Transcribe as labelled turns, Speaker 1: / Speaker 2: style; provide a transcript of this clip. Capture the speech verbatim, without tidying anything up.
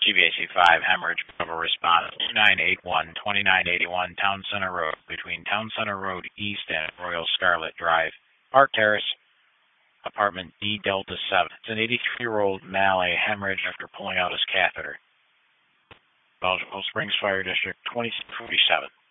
Speaker 1: G V A C five, hemorrhage, Bravo response, two nine eight one, two nine eight one, Town Center Road, between Town Center Road East and Royal Scarlet Drive, Park Terrace, apartment D Delta seven. It's an eighty-three-year-old male, a hemorrhage after pulling out his catheter. Belgical Springs Fire District, twenty-six forty-seven.